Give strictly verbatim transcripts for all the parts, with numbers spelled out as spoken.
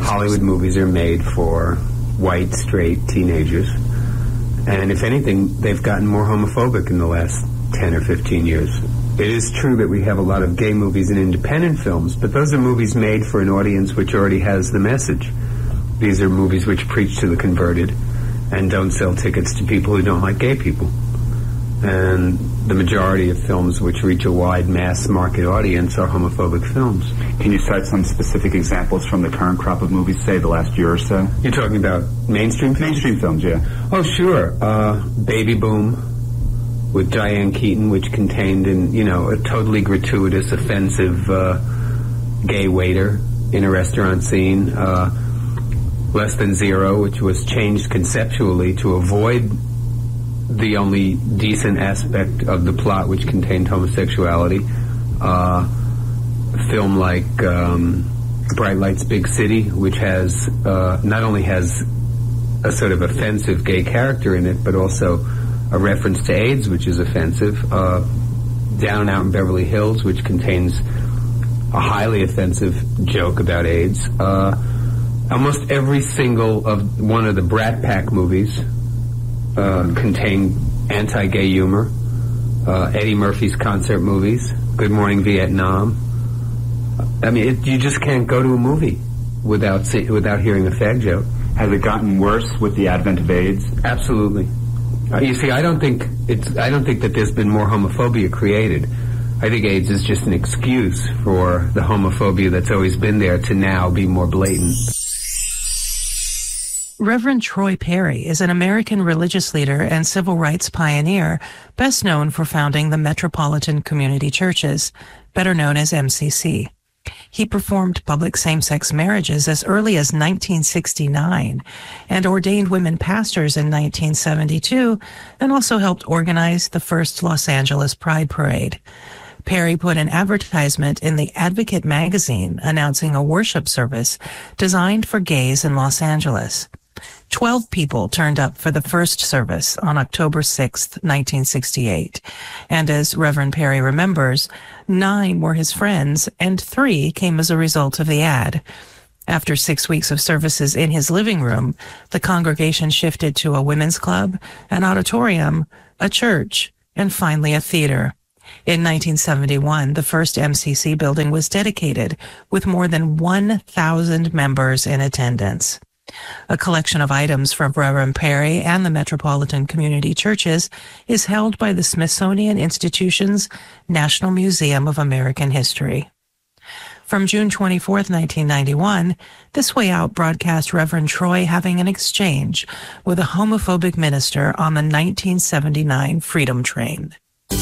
Hollywood movies are made for white, straight teenagers. And if anything, they've gotten more homophobic in the last ten or fifteen years. It is true that we have a lot of gay movies and independent films, but those are movies made for an audience which already has the message. These are movies which preach to the converted and don't sell tickets to people who don't like gay people. And the majority of films which reach a wide mass market audience are homophobic films. Can you cite some specific examples from the current crop of movies, say, the last year or so? You're talking about mainstream films? Mainstream films, yeah. Oh, sure. Uh, Baby Boom with Diane Keaton, which contained, in, you know, a totally gratuitous, offensive uh, gay waiter in a restaurant scene. Uh, Less Than Zero, which was changed conceptually to avoid the only decent aspect of the plot, which contained homosexuality. Uh, a film like um, Bright Lights, Big City, which has uh, not only has a sort of offensive gay character in it, but also a reference to AIDS, which is offensive. Uh, Down and Out in Beverly Hills, which contains a highly offensive joke about AIDS. Uh, almost every single of one of the Brat Pack movies Uh, contain anti-gay humor. Uh, Eddie Murphy's concert movies, Good Morning Vietnam. I mean, it, you just can't go to a movie without see, without hearing a fag joke. Has it gotten worse with the advent of AIDS? Absolutely. Uh, you see, I don't think it's. I don't think that there's been more homophobia created. I think AIDS is just an excuse for the homophobia that's always been there to now be more blatant. Reverend Troy Perry is an American religious leader and civil rights pioneer, best known for founding the Metropolitan Community Churches, better known as M C C. He performed public same-sex marriages as early as nineteen sixty-nine and ordained women pastors in nineteen seventy-two, and also helped organize the first Los Angeles Pride Parade. Perry put an advertisement in the Advocate magazine announcing a worship service designed for gays in Los Angeles. Twelve people turned up for the first service on October sixth, nineteen sixty-eight. And as Reverend Perry remembers, nine were his friends and three came as a result of the ad. After six weeks of services in his living room, the congregation shifted to a women's club, an auditorium, a church, and finally a theater. In nineteen seventy-one, the first M C C building was dedicated with more than one thousand members in attendance. A collection of items from Reverend Perry and the Metropolitan Community Churches is held by the Smithsonian Institution's National Museum of American History. From June twenty-fourth, nineteen ninety-one, This Way Out broadcast Reverend Troy having an exchange with a homophobic minister on the nineteen seventy-nine Freedom Train.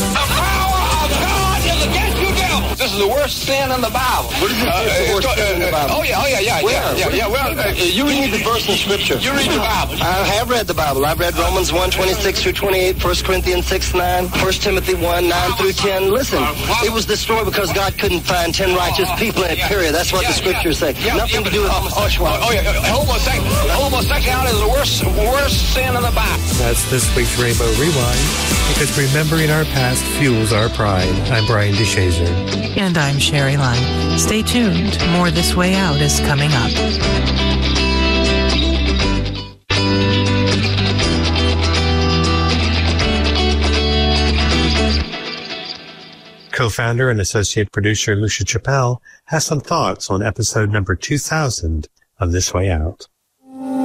This is the worst sin in the Bible. What is it? Uh, the worst uh, sin in the Bible? Oh, yeah, oh, yeah, yeah, Where? yeah, yeah, yeah. Well, uh, you read the verse in Scripture. You read the Bible. I have read the Bible. I've read Romans one, twenty-six through twenty-eight, First Corinthians six, nine, First Timothy one, nine through ten. Listen, it was destroyed because God couldn't find ten righteous people in it, period. That's what the Scriptures say. Nothing to do with homosexuality. Oh, yeah, homosexuality. Homosexuality is the worst, worst sin in the Bible. That's this week's Rainbow Rewind, because remembering our past fuels our pride. I'm Brian DeShazer. And I'm Sherry Lime. Stay tuned. More This Way Out is coming up. Co-founder and associate producer Lucia Chappelle has some thoughts on episode number two thousand of This Way Out.